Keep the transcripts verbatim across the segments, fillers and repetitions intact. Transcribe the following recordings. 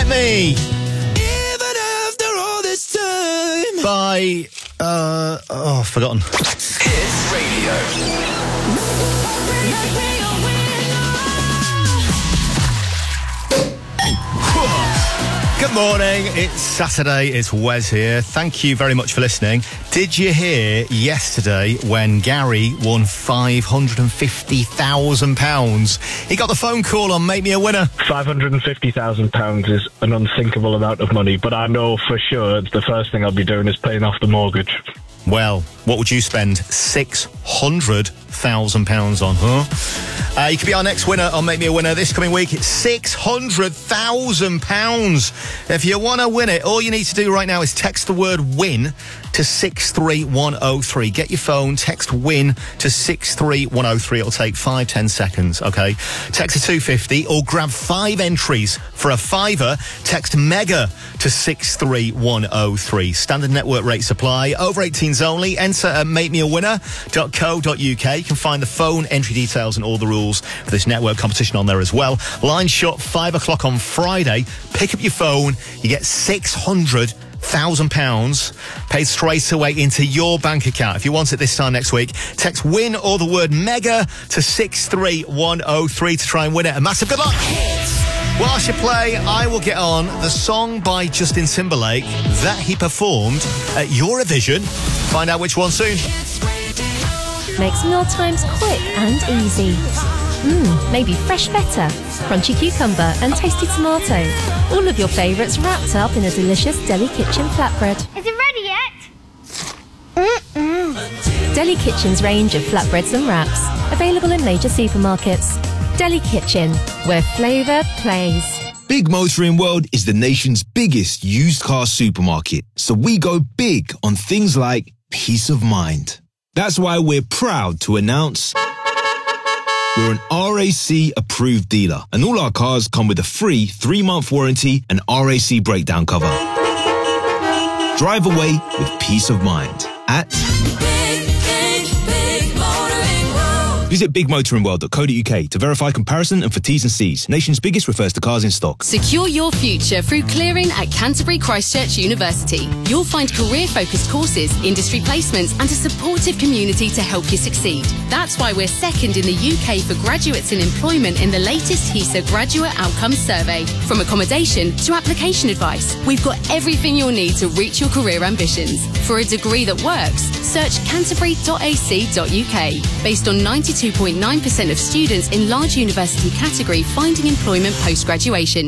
Me. Even after all this time. By, uh, oh, I've forgotten. Hits Radio. Good morning, it's Saturday, it's Wes here. Thank you very much for listening. Did you hear yesterday when Gary won five hundred fifty thousand pounds? He got the phone call on Make Me a Winner. five hundred fifty thousand pounds is an unthinkable amount of money, but I know for sure the first thing I'll be doing is paying off the mortgage. Well, what would you spend six hundred thousand pounds on, huh? Uh, you could be our next winner on Make Me a Winner this coming week. It's six hundred thousand pounds. If you want to win it, all you need to do right now is text the word WIN to six three one oh three. Get your phone, text WIN to six three one oh three. It'll take five, ten seconds, okay? Text to two fifty or grab five entries for a fiver. Text MEGA to six three one oh three. Standard network rates apply. Over eighteens only. Enter at make me a winner dot co dot uk. You can find the phone, entry details and all the rules for this network competition on there as well. Line shut five o'clock on Friday. Pick up your phone. You get six hundred thousand pounds paid straight away into your bank account. If you want it this time next week, text WIN or the word MEGA to six three one oh three to try and win it. A massive good luck. Whilst you play, I will get on the song by Justin Timberlake that he performed at Eurovision. Find out which one soon. Makes meal times quick and easy. Mmm, maybe fresh feta, crunchy cucumber and tasty tomato. All of your favourites wrapped up in a delicious Deli Kitchen flatbread. Is it ready yet? Mm-mm. Deli Kitchen's range of flatbreads and wraps, available in major supermarkets. Deli Kitchen, where flavour plays. Big Motoring World is the nation's biggest used car supermarket, so we go big on things like peace of mind. That's why we're proud to announce we're an R A C approved dealer, and all our cars come with a free three-month warranty and R A C breakdown cover. Drive away with peace of mind at Visit big motoring world dot co dot uk to verify comparison and for T's and C's. Nation's biggest refers to cars in stock. Secure your future through clearing at Canterbury Christ Church University. You'll find career-focused courses, industry placements and a supportive community to help you succeed. That's why we're second in the U K for graduates in employment in the latest HESA Graduate Outcomes Survey. From accommodation to application advice, we've got everything you'll need to reach your career ambitions. For a degree that works, search canterbury dot a c dot u k. Based on ninety-two point nine percent of students in large university category finding employment post-graduation.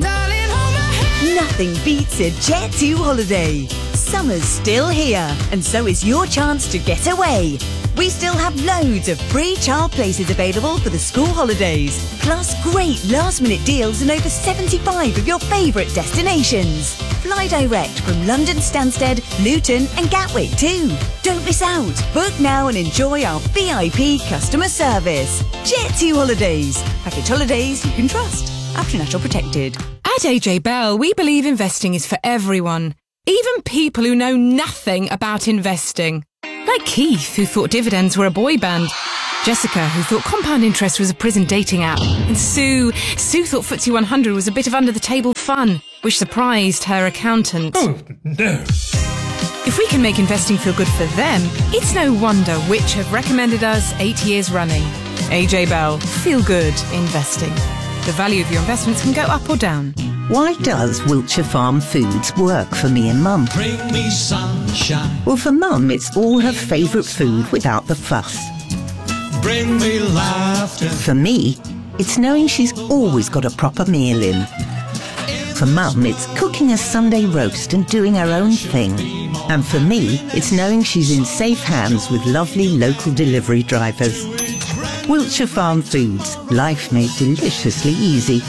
Nothing beats a Jet two holiday. Summer's still here, and so is your chance to get away. We still have loads of free child places available for the school holidays, plus great last-minute deals on over seventy-five of your favourite destinations. Fly direct from London Stansted, Luton and Gatwick too. Don't miss out. Book now and enjoy our V I P customer service. Jet two Holidays. Package holidays you can trust. After National Protected. At A J Bell, we believe investing is for everyone. Even people who know nothing about investing. Like Keith, who thought dividends were a boy band. Jessica, who thought compound interest was a prison dating app. And Sue, Sue thought F T S E one hundred was a bit of under-the-table fun, which surprised her accountant. Oh, no. If we can make investing feel good for them, it's no wonder which have recommended us eight years running. A J Bell, feel good investing. The value of your investments can go up or down. Why does Wiltshire Farm Foods work for me and Mum? Bring me sunshine. Well, for Mum, it's all her favourite food without the fuss. Bring me laughter. For me, it's knowing she's always got a proper meal in. For Mum, it's cooking a Sunday roast and doing her own thing. And for me, it's knowing she's in safe hands with lovely local delivery drivers. Wiltshire Farm Foods, life made deliciously easy.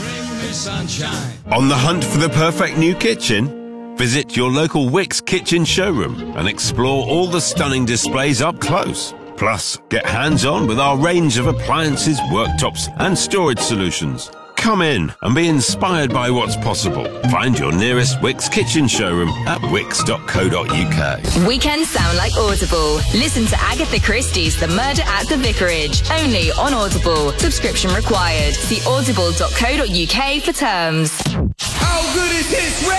On the hunt for the perfect new kitchen? Visit your local Wickes kitchen showroom and explore all the stunning displays up close. Plus, get hands-on with our range of appliances, worktops and storage solutions. Come in and be inspired by what's possible. Find your nearest Wickes kitchen showroom at wickes dot co dot uk. Weekends sound like Audible. Listen to Agatha Christie's The Murder at the Vicarage, only on Audible. Subscription required. See audible dot co dot uk for terms. How good is this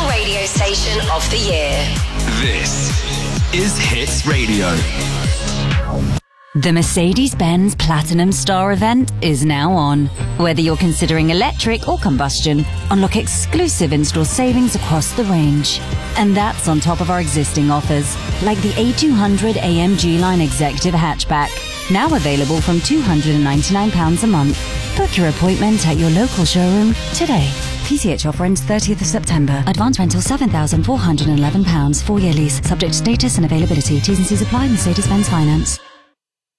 Digital Radio Station of the Year. This is Hits Radio. The Mercedes-Benz Platinum Star event is now on. Whether you're considering electric or combustion, unlock exclusive in-store savings across the range. And that's on top of our existing offers, like the A two hundred A M G Line Executive Hatchback, now available from two hundred ninety-nine pounds a month. Book your appointment at your local showroom today. P C H offer ends thirtieth of September. Advance rental seven thousand four hundred eleven pounds. Four-year lease. Subject to status and availability. T's and C's apply. Mercedes-Benz Finance.